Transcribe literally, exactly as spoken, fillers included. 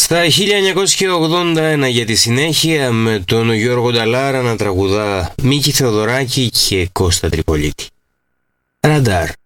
Στα χίλια εννιακόσια ογδόντα ένα για τη συνέχεια, με τον Γιώργο Νταλάρα να τραγουδά Μίκη Θεοδωράκη και Κώστα Τρυπολίτη. Ραντάρ.